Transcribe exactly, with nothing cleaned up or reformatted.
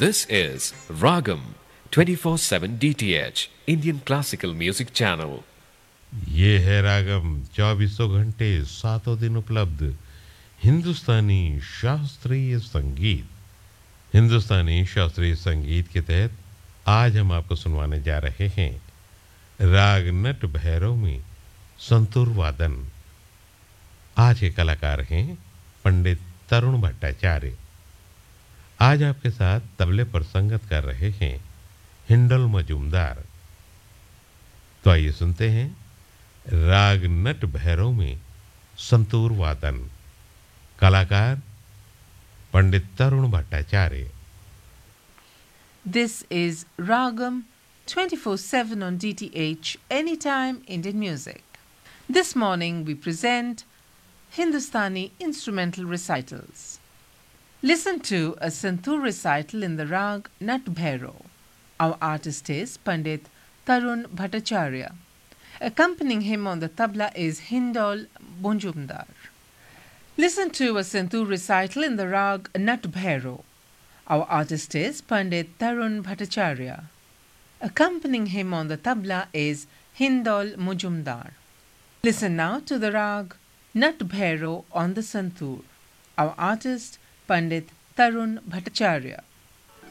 This is Ragam twenty-four seven D T H Indian Classical Music Channel. ये है रागम चौबीसों घंटे सातों दिन उपलब्ध हिंदुस्तानी शास्त्रीय संगीत। हिंदुस्तानी शास्त्रीय संगीत के तहत आज हम आपको सुनवाने जा रहे हैं राग नट भैरव में संतूर वादन। आज के कलाकार हैं पंडित तरुण भट्टाचार्य। आज आपके साथ तबले पर संगत कर रहे हैं हिंडल मजूमदार। तो आइए सुनते हैं राग नट भैरव में संतूर वादन। कलाकार पंडित तरुण Bhattacharya. This is Ragam twenty-four seven on D T H Anytime Indian Music. This morning we present Hindustani instrumental recitals. Listen to a santoor recital in the rag Nat Bhairav. Our artist is Pandit Tarun Bhattacharya. Accompanying him on the tabla is Hindol Bonjumdar. Listen to a santoor recital in the rag Nat Bhairav. Our artist is Pandit Tarun Bhattacharya. Accompanying him on the tabla is Hindol Mujumdar. Listen now to the rag Nat Bhairav on the santoor. Our artist Pandit Tarun Bhattacharya.